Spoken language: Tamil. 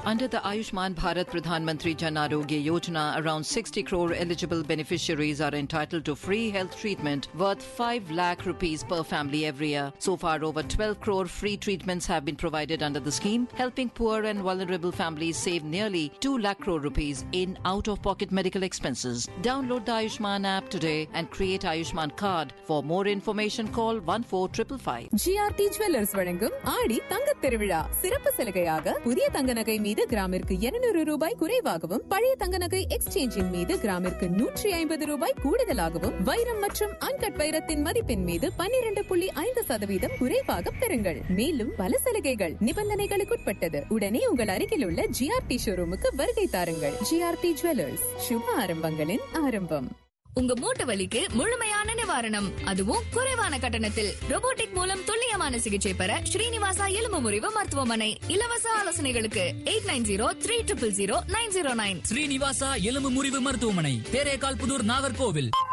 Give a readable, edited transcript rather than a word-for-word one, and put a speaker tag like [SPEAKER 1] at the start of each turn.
[SPEAKER 1] Under the Ayushman Bharat Pradhan Mantri Jan Arogya Yojana, around 60 crore eligible beneficiaries are entitled to free health treatment worth 5 lakh rupees per family every year. So far, over 12 crore free treatments have been provided under the scheme, helping poor and vulnerable families save nearly 2 lakh crore rupees in out-of-pocket medical expenses. Download the Ayushman app today and create Ayushman card. For more information, call 14555.
[SPEAKER 2] GRT Jewellers வழங்கும் ஆடி தங்கத் திருவிழா சிறப்பு சலுகையாக புதிய தங்க நகை மீது கிராமிற்கு 200 ரூபாய் குறைவாகவும் பழைய தங்க நகை எக்ஸ்சேஞ்சின் மீது கிராமிற்கு 150 ரூபாய் கூடுதலாகவும் வைரம் மற்றும் அன்கட் வைரத்தின் மதிப்பின் மீது 12.5% குறைவாக பெறுங்கள். மேலும் பல சலுகைகள் நிபந்தனைகளுக்குட்பட்டது. உடனே உங்கள் அருகில் உள்ள GRT ஷோரூமுக்கு வருகை தாருங்கள். GRT Jewellers, சுப ஆரம்பங்களின் ஆரம்பம்.
[SPEAKER 3] உங்க மூட்டு வலிக்கு முழுமையான நிவாரணம், அதுவும் குறைவான கட்டணத்தில். ரோபோட்டிக் மூலம் துல்லியமான சிகிச்சை பெற ஸ்ரீனிவாசா எலும்பு முறிவு மருத்துவமனை. இலவச ஆலோசனைகளுக்கு 8903000909.
[SPEAKER 4] ஸ்ரீனிவாசா எலும்பு முறிவு மருத்துவமனை, தேரேகால் புதூர், நாகர்கோவில்.